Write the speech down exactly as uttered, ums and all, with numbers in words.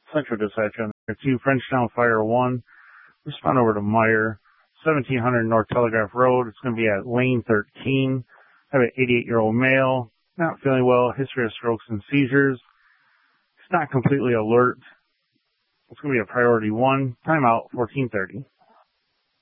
Central Dispatch on there. Two Frenchtown Fire one. Respond over to Meyer, seventeen hundred North Telegraph Road. It's going to be at lane thirteen. I have an eighty-eight-year-old male, not feeling well, history of strokes and seizures. It's not completely alert. It's going to be a priority one. Timeout, fourteen thirty.